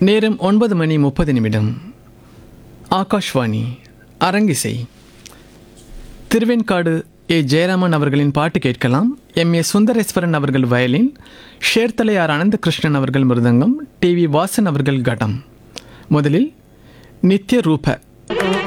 நேரம் 9:30 ஆகாஷ்வாணி அரங்கிசை. திருவெண்காடு ஏ. ஜெயராமன் அவர்களின் பாட்டு கேட்கலாம். M.A. சுந்தரேஸ்வரன் அவர்கள் வயலின், ஷேர்தலையார் அனந்தகிருஷ்ணன் அவர்கள் மிருதங்கம், TV வாசன் அவர்கள் கடம். முதலில் நித்ய ரூப.